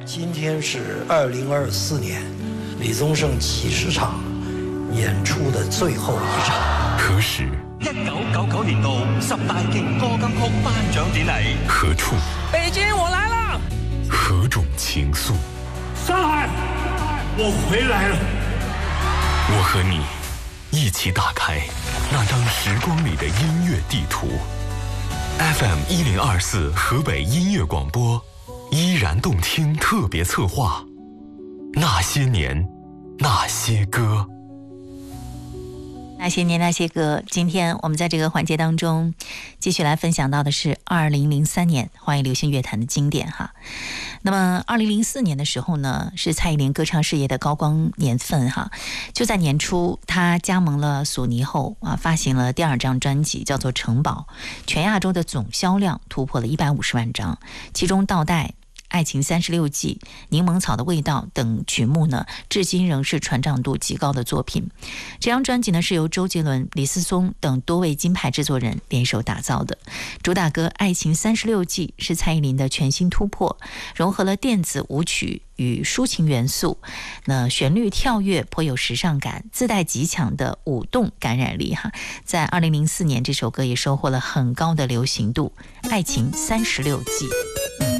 今天是2024年李宗盛几十场演出的最后一场。 何时 ？1999年度10大勁歌金曲頒獎典禮。 何處？ 北京，我來了。 何種情愫？ 上海，我回來了。 我和你一起打開那張時光裡的音樂地圖。FM1024河北音樂廣播。依然動聽特別策劃，那些年，那些歌。 那些年那些歌，今天我们在这个环节当中继续来分享到的是2003年华语流行乐坛的经典哈。那么2004年的时候呢，是蔡依林歌唱事业的高光年份哈。就在年初，她加盟了索尼后啊，发行了第2张专辑，叫做《城堡》，全亚洲的总销量突破了150万张，其中倒带、爱情36季、柠檬草的味道等曲目呢，至今仍是传唱度极高的作品。这张专辑呢，是由周杰伦、李思松等多位金牌制作人联手打造的。主打歌《爱情36季》是蔡依林的全新突破，融合了电子舞曲与抒情元素，那旋律跳跃，颇有时尚感，自带极强的舞动感染力哈。在2004年，这首歌也收获了很高的流行度，《爱情36季》。